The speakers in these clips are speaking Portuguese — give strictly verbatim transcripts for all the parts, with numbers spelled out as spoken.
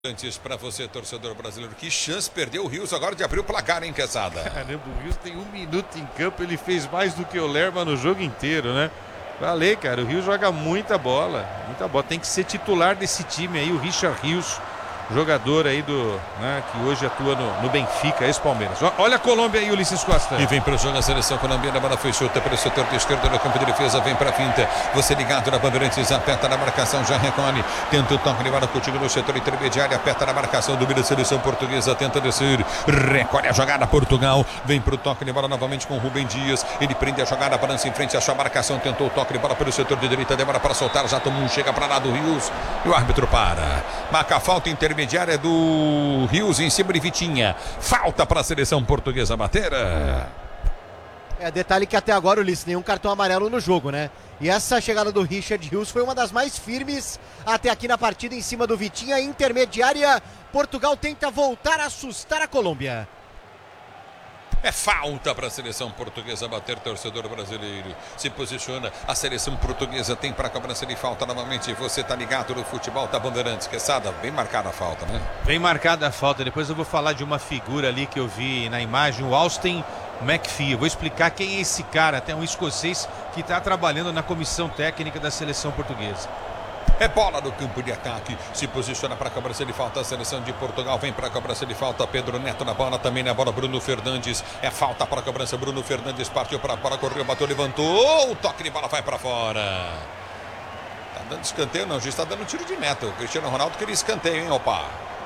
Antes para você, torcedor brasileiro, que chance perdeu o Rios agora de abrir o placar, hein, Quesada? Caramba, o Rios tem um minuto em campo, ele fez mais do que o Lerma no jogo inteiro, né? Falei, cara, o Rios joga muita bola, muita bola, tem que ser titular desse time aí, o Richard Rios, jogador aí do, né, que hoje atua no, no Benfica, ex-Palmeiras. Olha a Colômbia aí, Ulisses Costa. E vem para o jogo a seleção colombiana, a bola foi chuta pelo setor de esquerda no campo de defesa, vem para a finta, você ligado na Bandeirantes, aperta na marcação, já recolhe, tenta o toque de bola contigo no setor intermediário, aperta na marcação, domina a seleção portuguesa, tenta descer, recolhe a jogada, Portugal, vem para o toque de bola novamente com o Rubem Dias, ele prende a jogada, balança em frente, achou a marcação, tentou o toque de bola pelo setor de direita, demora para soltar, já tomou um, chega para lá do Rios, e o árbitro para, marca a falta intermediária, Diária do Rios em cima de Vitinha. Falta para a seleção portuguesa bater. É, detalhe que até agora, Ulisses, nenhum cartão amarelo no jogo, né? E essa chegada do Richard Rios foi uma das mais firmes até aqui na partida em cima do Vitinha. Intermediária, Portugal tenta voltar a assustar a Colômbia. É falta para a seleção portuguesa bater, torcedor brasileiro. Se posiciona, a seleção portuguesa tem para cobrança de falta novamente. Você tá ligado no futebol da Bandeirantes, Quesada, bem marcada a falta, né? Bem marcada a falta. Depois eu vou falar de uma figura ali que eu vi na imagem, o Austin McPhee. Eu vou explicar quem é esse cara, até um escocês que está trabalhando na comissão técnica da seleção portuguesa. É bola no campo de ataque, se posiciona para a cobrança de falta, a seleção de Portugal vem para a cobrança de falta, Pedro Neto na bola, também na bola Bruno Fernandes, é falta para a cobrança, Bruno Fernandes partiu para a bola, correu, bateu, levantou, o toque de bola vai para fora. Tá dando escanteio, não, já está dando tiro de meta, o Cristiano Ronaldo queria escanteio, hein, opa.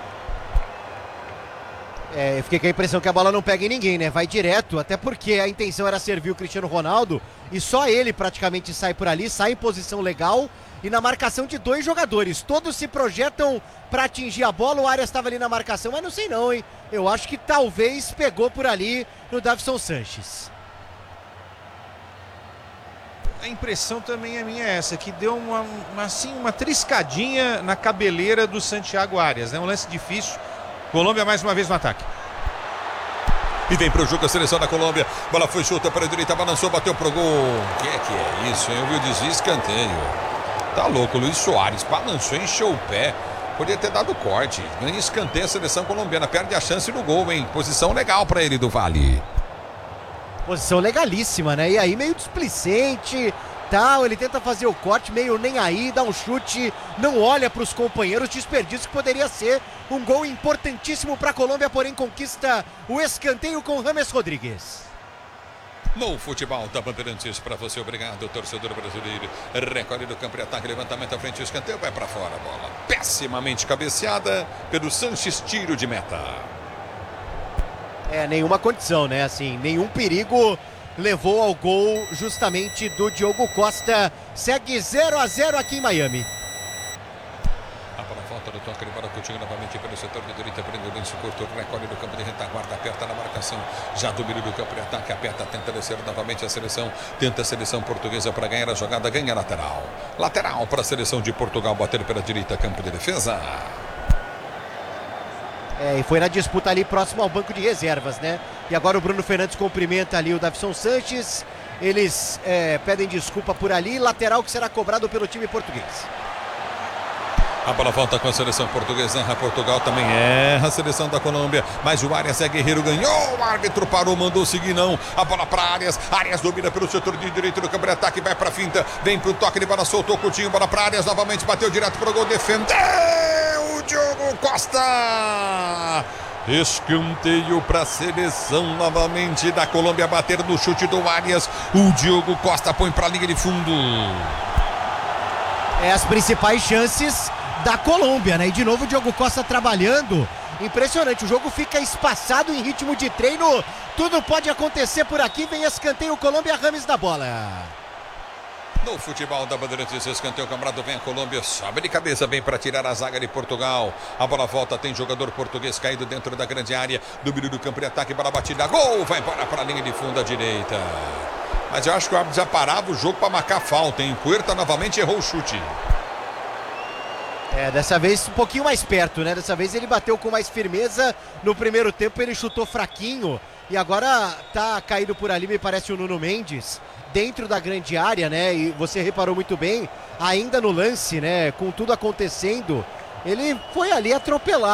É, eu fiquei com a impressão que a bola não pega em ninguém, né? Vai direto, até porque a intenção era servir o Cristiano Ronaldo e só ele praticamente sai por ali, sai em posição legal e na marcação de dois jogadores. Todos se projetam para atingir a bola, o Arias estava ali na marcação, mas não sei não, hein? Eu acho que talvez pegou por ali no Davinson Sanches. A impressão também é minha essa, que deu uma, uma, assim, uma triscadinha na cabeleira do Santiago Arias, né? Um lance difícil. Colômbia mais uma vez no ataque. E vem pro jogo a seleção da Colômbia. Bola foi chuta para a direita, balançou, bateu pro gol. Que é que é isso, hein? Eu vi o desvio, escanteio. Tá louco, Luiz Soares balançou, encheu o pé. Podia ter dado corte. Ganha escanteio a seleção colombiana. Perde a chance no gol, hein? Posição legal para ele do Vale. Posição legalíssima, né? E aí meio displicente, tal, ele tenta fazer o corte, meio nem aí, dá um chute, não olha para os companheiros, desperdício que poderia ser um gol importantíssimo para a Colômbia, porém conquista o escanteio com James Rodrigues. No futebol da Bandeirantes para você, obrigado, torcedor brasileiro. Recolhe do campo de ataque, levantamento à frente, escanteio, vai para fora a bola. Pessimamente cabeceada pelo Sanches, tiro de meta. É, nenhuma condição, né? Assim, nenhum perigo levou ao gol justamente do Diogo Costa. Segue zero a zero aqui em Miami. A bola falta do toque de bola contigo novamente pelo setor de direita, prende o lenço curto, recolhe do campo de retaguarda, aperta na marcação, já domina do campo de ataque, aperta, tenta descer novamente a seleção, tenta a seleção portuguesa para ganhar a jogada, ganha lateral. Lateral para a seleção de Portugal, bater pela direita, campo de defesa. É, e foi na disputa ali próximo ao banco de reservas, né? E agora o Bruno Fernandes cumprimenta ali o Davinson Sanches. Eles é, pedem desculpa por ali. Lateral que será cobrado pelo time português. A bola volta com a seleção portuguesa. Erra Portugal, também erra a seleção da Colômbia. Mas o Arias é guerreiro, ganhou. O árbitro parou, mandou seguir não. A bola para Arias. Arias domina pelo setor de direito do campo de ataque. Vai para a finta. Vem para o toque de bola, soltou o Coutinho. Bola para Arias novamente. Bateu direto para o gol. Defendeu o Diogo Costa. Escanteio para a seleção novamente da Colômbia bater no chute do Arias. O Diogo Costa põe para a linha de fundo. É as principais chances da Colômbia, né? E de novo o Diogo Costa trabalhando. Impressionante, o jogo fica espaçado em ritmo de treino. Tudo pode acontecer por aqui. Vem escanteio, Colômbia, Rames da bola. No futebol da Bandeirantes, escanteio, camarada, vem a Colômbia, sobe de cabeça, vem para tirar a zaga de Portugal. A bola volta, tem jogador português caído dentro da grande área. Domínio do campo de ataque, bola batida, gol! Vai embora para a linha de fundo à direita. Mas eu acho que o árbitro já parava o jogo para marcar falta, hein? Puerta novamente errou o chute. É, dessa vez um pouquinho mais perto, né? Dessa vez ele bateu com mais firmeza. No primeiro tempo ele chutou fraquinho. E agora tá caído por ali, me parece, o Nuno Mendes, dentro da grande área, né? E você reparou muito bem, ainda no lance, né? Com tudo acontecendo, ele foi ali atropelar